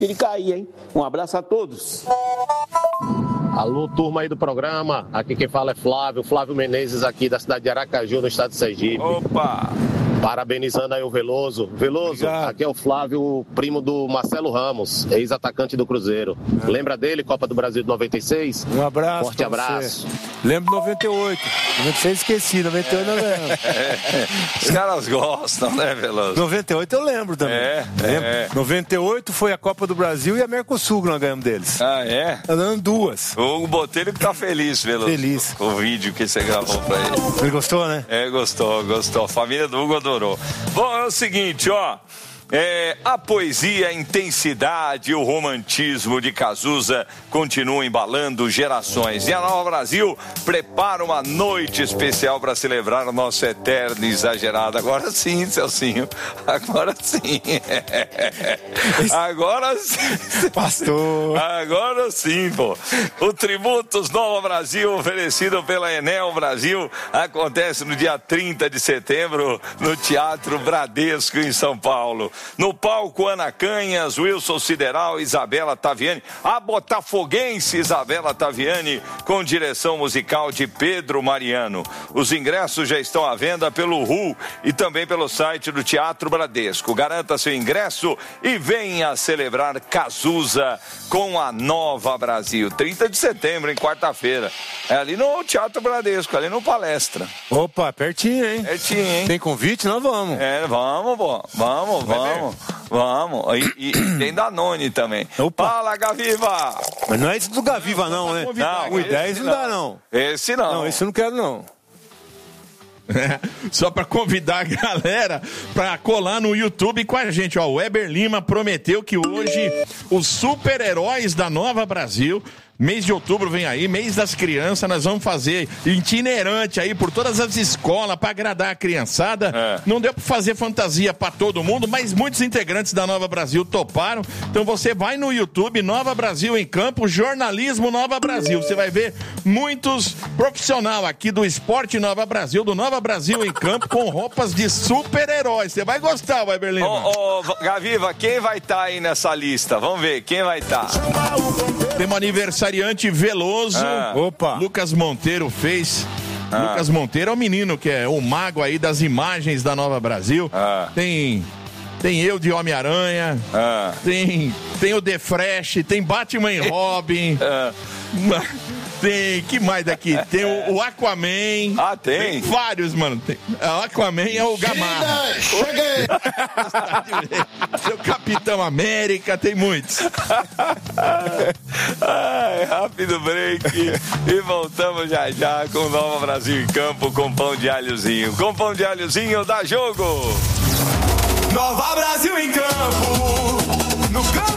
ele cair, hein? Um abraço a todos. Alô, turma aí do programa. Aqui quem fala é Flávio Menezes, aqui da cidade de Aracaju, no estado de Sergipe. Opa! Parabenizando aí o Veloso. Veloso, Obrigado. Aqui é o Flávio, primo do Marcelo Ramos, ex-atacante do Cruzeiro. Lembra dele, Copa do Brasil de 96? Um abraço. Forte abraço. Lembro 98. 96 esqueci, 98 não lembro. Os caras gostam, né, Veloso? 98 eu lembro também. Lembro. 98 foi a Copa do Brasil e a Mercosul que nós ganhamos deles. Ah, é? Tá dando duas. O Hugo Botelho que tá feliz, Veloso. Feliz. Com o vídeo que você gravou pra ele. Ele gostou, né? Gostou. A família do Hugo adorou. Bom, é o seguinte, ó. A poesia, a intensidade e o romantismo de Cazuza continuam embalando gerações. E a Nova Brasil prepara uma noite especial para celebrar o nosso eterno exagerado. Agora sim, Celcinho. Agora sim. Agora sim. Pastor. Agora sim, pô. O Tributos Nova Brasil, oferecido pela Enel Brasil, acontece no dia 30 de setembro no Teatro Bradesco, em São Paulo. No palco, Ana Canhas, Wilson Sideral, Isabela Taviani, a botafoguense Isabela Taviani, com direção musical de Pedro Mariano. Os ingressos já estão à venda pelo RU e também pelo site do Teatro Bradesco. Garanta seu ingresso e venha celebrar Cazuza com a Nova Brasil. 30 de setembro, em quarta-feira. É ali no Teatro Bradesco, ali no Palestra. Opa, pertinho, hein? Pertinho, hein? Tem convite? Nós vamos. Vamos, pô. Vamos. E tem Danone também. Opa. Fala, Gaviva! Mas não é esse do Gaviva, não, né? Não, O 10 não dá, não. Esse não. Não, esse eu não quero, não. Só para convidar a galera para colar no YouTube com a gente, ó. O Weber Lima prometeu que hoje os super-heróis da Nova Brasil, mês de outubro vem aí, mês das crianças, nós vamos fazer itinerante aí por todas as escolas para agradar a criançada. Não deu para fazer fantasia para todo mundo, mas muitos integrantes da Nova Brasil toparam. Então você vai no YouTube, Nova Brasil em Campo, jornalismo Nova Brasil. Você vai ver muitos profissionais aqui do esporte Nova Brasil, do Nova Brasil em Campo, com roupas de super-heróis. Você vai gostar, Weber Lima. Gaviva, quem vai estar aí nessa lista? Vamos ver, quem vai estar? Tem um aniversariante Veloso. Opa. Lucas Monteiro fez. Lucas Monteiro é o menino que é o mago aí das imagens da Nova Brasil. Tem eu de Homem-Aranha. Tem o The Fresh. Tem Batman e Robin. Tem, que mais daqui? Tem o Aquaman. Tem? Tem vários, mano. O Aquaman é o Gamarra. Cheguei! Tem o Capitão América, tem muitos. Rápido break. E voltamos já com Nova Brasil em Campo com pão de alhozinho. Com pão de alhozinho dá jogo! Nova Brasil em campo! No campo!